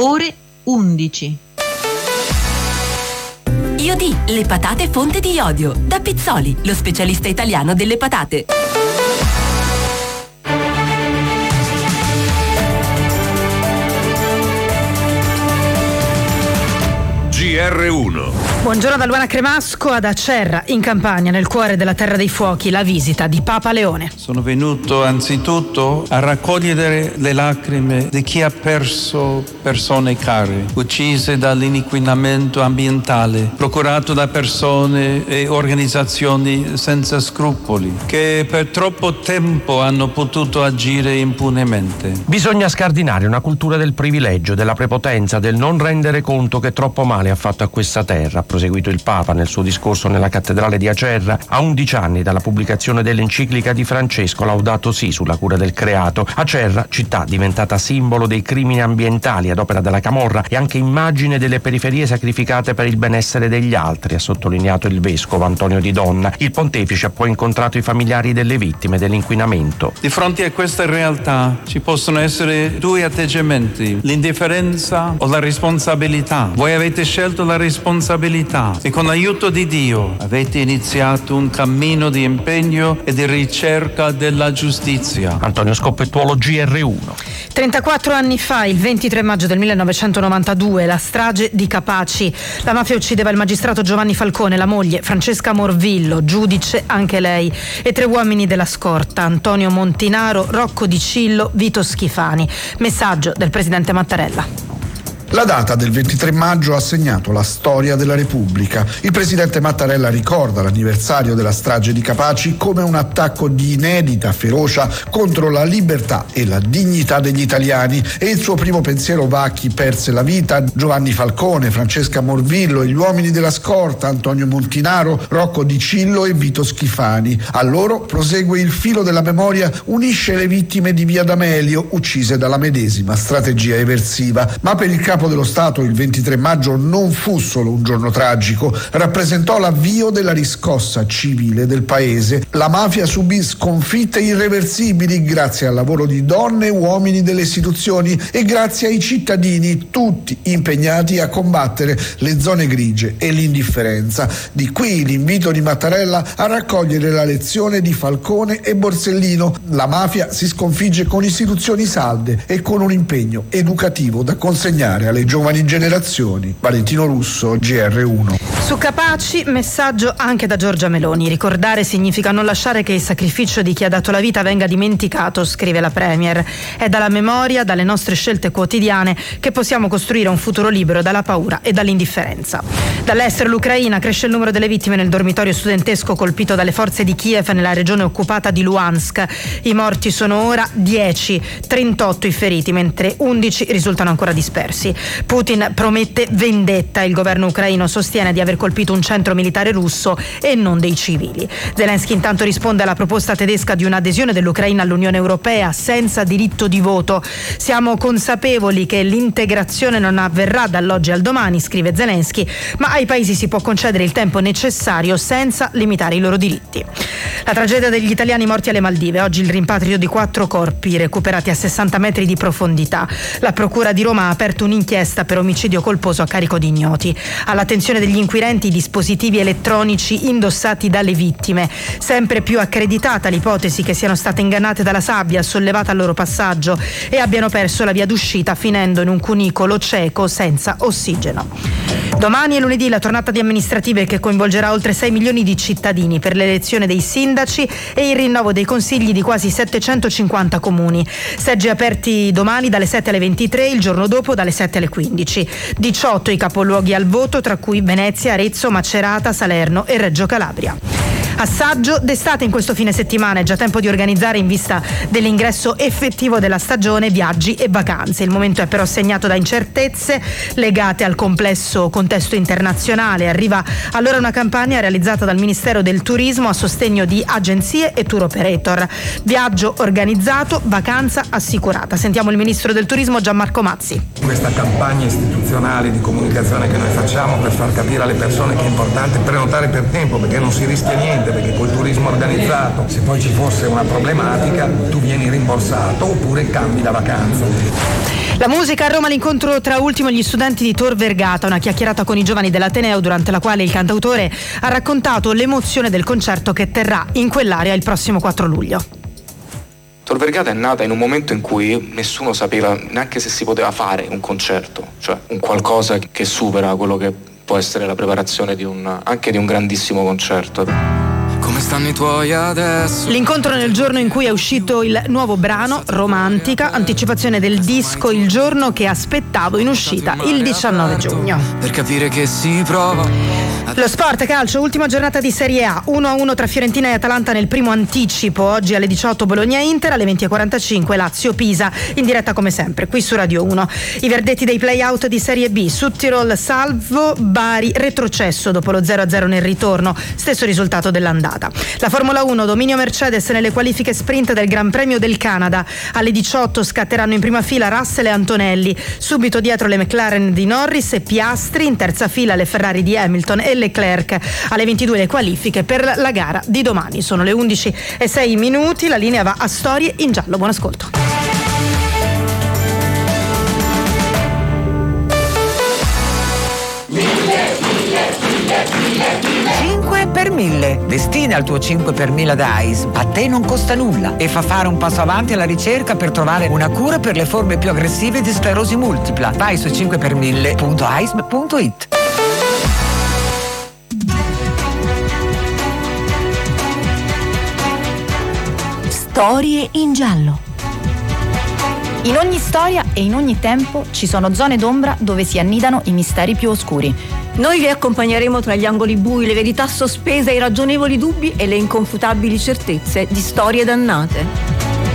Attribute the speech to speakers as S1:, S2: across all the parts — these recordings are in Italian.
S1: ore 11.
S2: Iodì, le patate fonte di iodio. Da Pizzoli, lo specialista italiano delle patate.
S3: GR1.
S4: Buongiorno da Luana Cremasco ad Acerra, in Campania, nel cuore della Terra dei Fuochi, la visita di Papa Leone.
S5: Sono venuto anzitutto a raccogliere le lacrime di chi ha perso persone care, uccise dall'inquinamento ambientale, procurato da persone e organizzazioni senza scrupoli, che per troppo tempo hanno potuto agire impunemente.
S6: Bisogna scardinare una cultura del privilegio, della prepotenza, del non rendere conto che troppo male ha fatto a questa terra, ha proseguito il Papa nel suo discorso nella cattedrale di Acerra a 11 anni dalla pubblicazione dell'enciclica di Francesco Laudato Si sulla cura del creato. Acerra, città diventata simbolo dei crimini ambientali ad opera della camorra e anche immagine delle periferie sacrificate per il benessere degli altri, ha sottolineato il vescovo Antonio Di Donna. Il pontefice ha poi incontrato i familiari delle vittime dell'inquinamento.
S5: Di fronte a questa realtà ci possono essere due atteggiamenti: l'indifferenza o la responsabilità. Voi avete scelto la responsabilità e con l'aiuto di Dio avete iniziato un cammino di impegno e di ricerca della giustizia.
S6: Antonio Scoppettuolo, GR1.
S4: 34 anni fa, il 23 maggio del 1992, la strage di Capaci. La mafia uccideva il magistrato Giovanni Falcone, la moglie Francesca Morvillo, giudice anche lei, e 3 uomini della scorta: Antonio Montinaro, Rocco Di Cillo, Vito Schifani. Messaggio del presidente Mattarella.
S7: La data del 23 maggio ha segnato la storia della Repubblica. Il presidente Mattarella ricorda l'anniversario della strage di Capaci come un attacco di inedita ferocia contro la libertà e la dignità degli italiani, e il suo primo pensiero va a chi perse la vita: Giovanni Falcone, Francesca Morvillo e gli uomini della scorta, Antonio Montinaro, Rocco Di Cillo e Vito Schifani. A loro prosegue il filo della memoria, unisce le vittime di Via D'Amelio, uccise dalla medesima strategia eversiva. Ma per il capo dello Stato il 23 maggio non fu solo un giorno tragico, rappresentò l'avvio della riscossa civile del paese. La mafia subì sconfitte irreversibili grazie al lavoro di donne e uomini delle istituzioni e grazie ai cittadini, tutti impegnati a combattere le zone grigie e l'indifferenza. Di qui l'invito di Mattarella a raccogliere la lezione di Falcone e Borsellino. La mafia si sconfigge con istituzioni salde e con un impegno educativo da consegnare alle giovani generazioni. Valentino Russo, GR1.
S4: Su Capaci, messaggio anche da Giorgia Meloni. Ricordare significa non lasciare che il sacrificio di chi ha dato la vita venga dimenticato, scrive la Premier. È dalla memoria, dalle nostre scelte quotidiane, che possiamo costruire un futuro libero dalla paura e dall'indifferenza. Dall'estero, l'Ucraina, cresce il numero delle vittime nel dormitorio studentesco colpito dalle forze di Kiev nella regione occupata di Luhansk. I morti sono ora 10, 38 i feriti, mentre 11 risultano ancora dispersi. Putin promette vendetta. Il governo ucraino sostiene di aver colpito un centro militare russo e non dei civili. Zelensky intanto risponde alla proposta tedesca di un'adesione dell'Ucraina all'Unione Europea senza diritto di voto. Siamo consapevoli che l'integrazione non avverrà dall'oggi al domani, scrive Zelensky, ma ai paesi si può concedere il tempo necessario senza limitare i loro diritti. La tragedia degli italiani morti alle Maldive. Oggi il rimpatrio di 4 corpi recuperati a 60 metri di profondità. La procura di Roma ha aperto un'inchiesta per omicidio colposo a carico di ignoti. All'attenzione degli inquirenti i dispositivi elettronici indossati dalle vittime. Sempre più accreditata l'ipotesi che siano state ingannate dalla sabbia sollevata al loro passaggio e abbiano perso la via d'uscita finendo in un cunicolo cieco senza ossigeno. Domani e lunedì la tornata di amministrative che coinvolgerà oltre 6 milioni di cittadini per l'elezione dei sindaci e il rinnovo dei consigli di quasi 750 comuni. Seggi aperti domani dalle 7 alle 23, il giorno dopo dalle 7 alle 15. 18 i capoluoghi al voto, tra cui Venezia, Arezzo, Macerata, Salerno e Reggio Calabria. Assaggio d'estate in questo fine settimana, è già tempo di organizzare in vista dell'ingresso effettivo della stagione viaggi e vacanze. Il momento è però segnato da incertezze legate al complesso contesto internazionale. Arriva allora una campagna realizzata dal Ministero del Turismo a sostegno di agenzie e tour operator. Viaggio organizzato, vacanza assicurata. Sentiamo il Ministro del Turismo Gianmarco Mazzi.
S8: Questa campagna istituzionale di comunicazione che noi facciamo per far capire alle persone che è importante prenotare per tempo, perché non si rischia niente, perché col turismo organizzato, se poi ci fosse una problematica, tu vieni rimborsato oppure cambi la vacanza.
S4: La musica a Roma, l'incontro tra Ultimo e gli studenti di Tor Vergata, una chiacchierata con i giovani dell'Ateneo durante la quale il cantautore ha raccontato l'emozione del concerto che terrà in quell'area il prossimo 4 luglio.
S1: Tor Vergata è nata in un momento in cui nessuno sapeva neanche se si poteva fare un concerto, cioè un qualcosa che supera quello che può essere la preparazione anche di un grandissimo concerto. Come stanno i tuoi adesso?
S4: L'incontro nel giorno in cui è uscito il nuovo brano, Romantica, anticipazione del disco il giorno che aspettavo in uscita, il 19 giugno.
S1: Per capire che si prova.
S4: Lo sport, calcio, ultima giornata di Serie A, 1-1 tra Fiorentina e Atalanta nel primo anticipo, oggi alle 18 Bologna-Inter, alle 20:45 Lazio-Pisa, in diretta come sempre, qui su Radio 1. I verdetti dei play-out di Serie B, Südtirol salvo, Bari retrocesso dopo lo 0-0 nel ritorno, stesso risultato dell'andata. La Formula 1, dominio Mercedes nelle qualifiche sprint del Gran Premio del Canada, alle 18 scatteranno in prima fila Russell e Antonelli, subito dietro le McLaren di Norris e Piastri, in terza fila le Ferrari di Hamilton e Leclerc. Alle 22 le qualifiche per la gara di domani. Sono le 11:06, la linea va a Storie in giallo. Buon ascolto.
S9: 5 per 1000. Destina il tuo 5 per 1000 da AISM. A te non costa nulla e fa fare un passo avanti alla ricerca per trovare una cura per le forme più aggressive di sclerosi multipla. Vai su 5per1000.aism.it.
S2: Storie in giallo.
S10: In ogni storia e in ogni tempo ci sono zone d'ombra dove si annidano i misteri più oscuri.
S11: Noi vi accompagneremo tra gli angoli bui, le verità sospese, i ragionevoli dubbi e le inconfutabili certezze di storie dannate.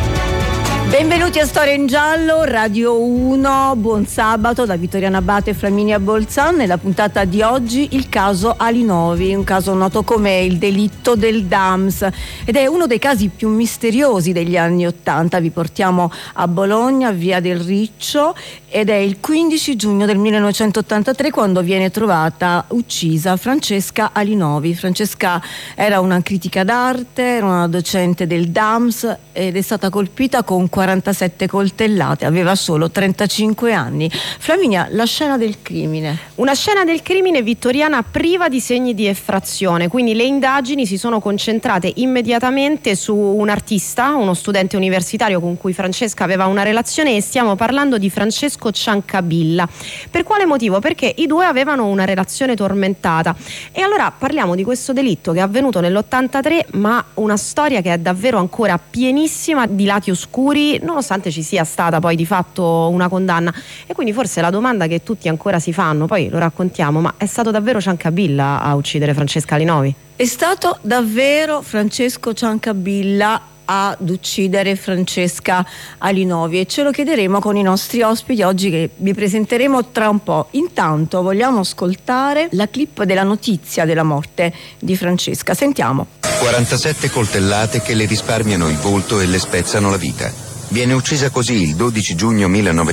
S11: Benvenuti a Storia in Giallo, Radio 1, buon sabato da Vittoriana Abate e Flaminia Bolzan. Nella puntata di oggi il caso Alinovi, un caso noto come il delitto del DAMS ed è uno dei casi più misteriosi degli anni '80. Vi portiamo a Bologna, via del Riccio, ed è il 15 giugno del 1983 quando viene trovata uccisa Francesca Alinovi. Francesca era una critica d'arte, era una docente del DAMS ed è stata colpita con 47 coltellate, aveva solo 35 anni. Flaminia, la scena del crimine.
S12: Una scena del crimine vittoriana priva di segni di effrazione, quindi le indagini si sono concentrate immediatamente su un artista, uno studente universitario con cui Francesca aveva una relazione, e stiamo parlando di Francesco Ciancabilla. Per quale motivo? Perché i due avevano una relazione tormentata. E allora parliamo di questo delitto che è avvenuto nell'83, ma una storia che è davvero ancora pienissima di lati oscuri, nonostante ci sia stata poi di fatto una condanna. E quindi forse la domanda che tutti ancora si fanno, poi lo raccontiamo, ma è stato davvero Ciancabilla a uccidere Francesca Alinovi?
S11: È stato davvero Francesco Ciancabilla ad uccidere Francesca Alinovi, e ce lo chiederemo con i nostri ospiti oggi che vi presenteremo tra un po'. Intanto vogliamo ascoltare la clip della notizia della morte di Francesca. Sentiamo.
S13: 47 coltellate che le risparmiano il volto e le spezzano la vita. Viene uccisa così il 12 giugno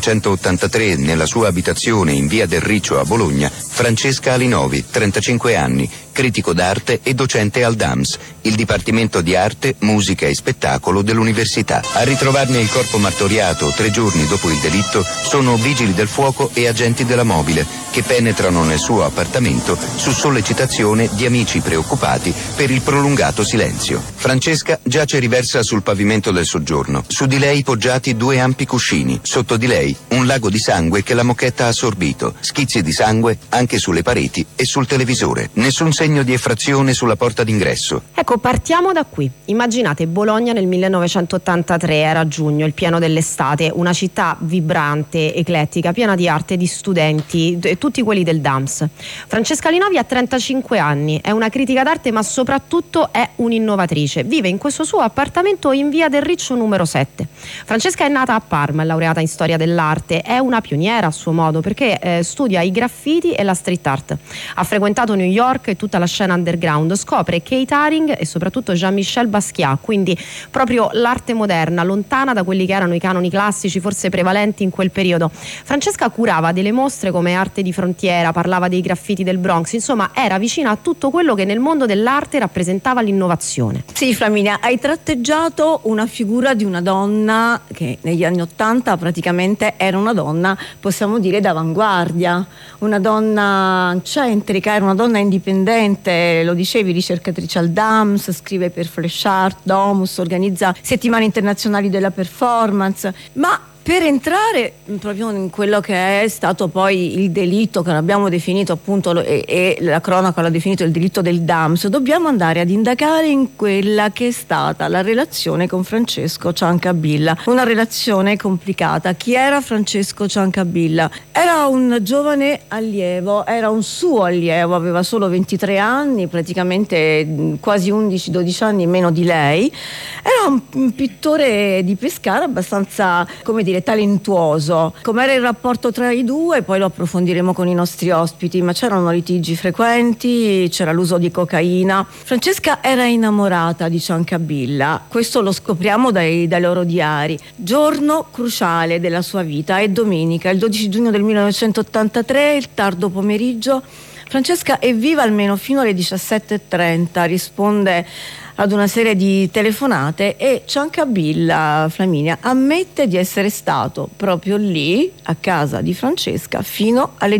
S13: 1983 nella sua abitazione in via del Riccio a Bologna Francesca Alinovi, 35 anni, critico d'arte e docente al DAMS, il Dipartimento di Arte, Musica e Spettacolo dell'Università. A ritrovarne il corpo martoriato 3 giorni dopo il delitto sono vigili del fuoco e agenti della mobile che penetrano nel suo appartamento su sollecitazione di amici preoccupati per il prolungato silenzio. Francesca giace riversa sul pavimento del soggiorno. Su di lei poggiati 2 ampi cuscini, sotto di lei un lago di sangue che la mochetta ha assorbito, schizzi di sangue anche sulle pareti e sul televisore. Nessun segno di effrazione sulla porta d'ingresso.
S12: Ecco, partiamo da qui. Immaginate Bologna nel 1983, era giugno, il pieno dell'estate, una città vibrante, eclettica, piena di arte, di studenti, tutti quelli del DAMS. Francesca Alinovi ha 35 anni, è una critica d'arte ma soprattutto è un'innovatrice. Vive in questo suo appartamento in via del Riccio numero 7. Francesca è nata a Parma, è laureata in storia dell'arte, è una pioniera a suo modo perché studia i graffiti e la street art. Ha frequentato New York e tutta tutta la scena underground, scopre Keith Haring e soprattutto Jean-Michel Basquiat, quindi proprio l'arte moderna, lontana da quelli che erano i canoni classici forse prevalenti in quel periodo. Francesca curava delle mostre come Arte di frontiera, parlava dei graffiti del Bronx, insomma era vicina a tutto quello che nel mondo dell'arte rappresentava l'innovazione.
S11: Sì, Flaminia, hai tratteggiato una figura di una donna che negli anni '80 praticamente era una donna, possiamo dire, d'avanguardia, una donna centrica, era una donna indipendente, lo dicevi, ricercatrice al DAMS, scrive per Flash Art, Domus, organizza settimane internazionali della performance, ma per entrare proprio in quello che è stato poi il delitto che l'abbiamo definito appunto e la cronaca l'ha definito il delitto del DAMS, dobbiamo andare ad indagare in quella che è stata la relazione con Francesco Ciancabilla, una relazione complicata. Chi era Francesco Ciancabilla? Era un giovane allievo, era un suo allievo, aveva solo 23 anni, praticamente quasi 11-12 anni meno di lei. Era un pittore di Pescara abbastanza, come dire, talentuoso. Com'era il rapporto tra i due poi lo approfondiremo con i nostri ospiti, ma c'erano litigi frequenti, c'era l'uso di cocaina. Francesca era innamorata di Ciancabilla, questo lo scopriamo dai loro diari. Giorno cruciale della sua vita è domenica, il 12 giugno del 1983, il tardo pomeriggio. Francesca è viva almeno fino alle 17:30, risponde ad una serie di telefonate e Ciancabilla, Flaminia, ammette di essere stato proprio lì a casa di Francesca fino alle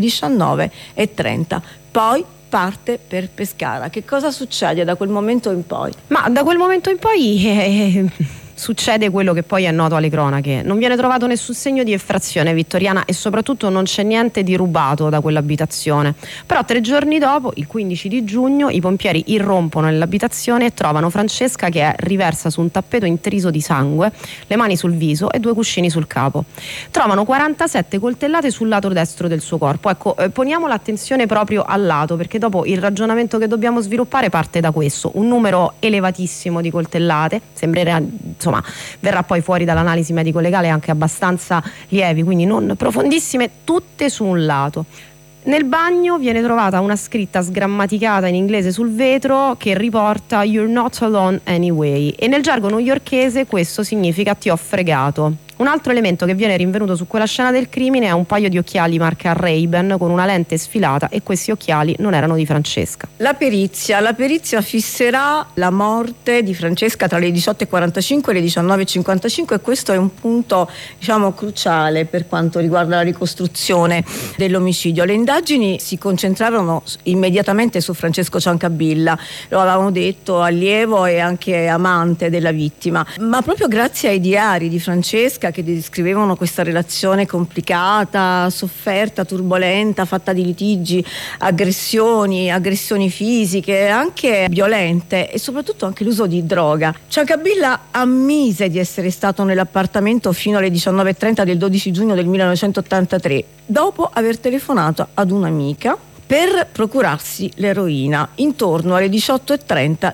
S11: 19:30. Poi parte per Pescara. Che cosa succede da quel momento in poi?
S12: Ma da quel momento in poi succede quello che poi è noto alle cronache. Non viene trovato nessun segno di effrazione vittoriana e soprattutto non c'è niente di rubato da quell'abitazione. Però 3 giorni dopo, il 15 di giugno, i pompieri irrompono nell'abitazione e trovano Francesca che è riversa su un tappeto intriso di sangue, le mani sul viso e 2 cuscini sul capo. Trovano 47 coltellate sul lato destro del suo corpo. Ecco, poniamo l'attenzione proprio al lato, perché dopo il ragionamento che dobbiamo sviluppare parte da questo: un numero elevatissimo di coltellate, sembrerà, insomma, verrà poi fuori dall'analisi medico-legale anche abbastanza lievi, quindi non profondissime, tutte su un lato. Nel bagno viene trovata una scritta sgrammaticata in inglese sul vetro che riporta "You're not alone anyway", e nel gergo newyorkese questo significa "ti ho fregato". Un altro elemento che viene rinvenuto su quella scena del crimine è un paio di occhiali marca Ray-Ban con una lente sfilata, e questi occhiali non erano di Francesca.
S11: La perizia fisserà la morte di Francesca tra le 18:45 e le 19:55 e questo è un punto, diciamo, cruciale per quanto riguarda la ricostruzione dell'omicidio. Le indagini si concentrarono immediatamente su Francesco Ciancabilla, lo avevamo detto, allievo e anche amante della vittima, ma proprio grazie ai diari di Francesca che descrivevano questa relazione complicata, sofferta, turbolenta, fatta di litigi, aggressioni fisiche, anche violente e soprattutto anche l'uso di droga. Ciancabilla ammise di essere stato nell'appartamento fino alle 19:30 del 12 giugno del 1983, dopo aver telefonato ad un'amica per procurarsi l'eroina intorno alle 18:30,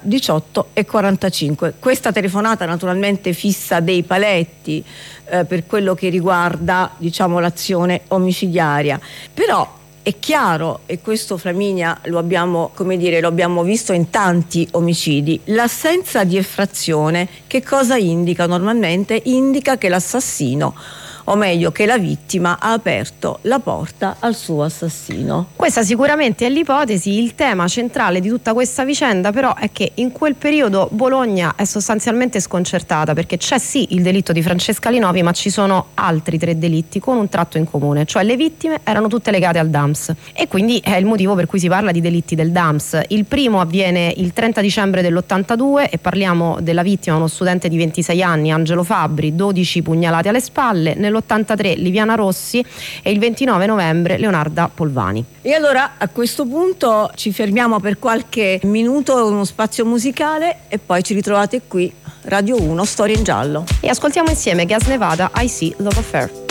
S11: 18:45. Questa telefonata naturalmente fissa dei paletti per quello che riguarda, diciamo, l'azione omicidiaria. Però è chiaro, e questo, Flaminia, lo abbiamo visto in tanti omicidi, l'assenza di effrazione che cosa indica normalmente? Indica che l'assassino, o meglio che la vittima, ha aperto la porta al suo assassino.
S12: Questa sicuramente è l'ipotesi. Il tema centrale di tutta questa vicenda però è che in quel periodo Bologna è sostanzialmente sconcertata, perché c'è sì il delitto di Francesca Linovi, ma ci sono altri 3 delitti con un tratto in comune, cioè le vittime erano tutte legate al DAMS, e quindi è il motivo per cui si parla di delitti del DAMS. Il primo avviene il 30 dicembre dell'82 e parliamo della vittima, uno studente di 26 anni, Angelo Fabbri, 12 pugnalate alle spalle. Nell'83 Liviana Rossi e il 29 novembre Leonarda Polvani.
S11: E allora a questo punto ci fermiamo per qualche minuto, uno spazio musicale, e poi ci ritrovate qui, Radio 1 Storia in Giallo.
S12: E ascoltiamo insieme Gas Nevada, I See Love Affair.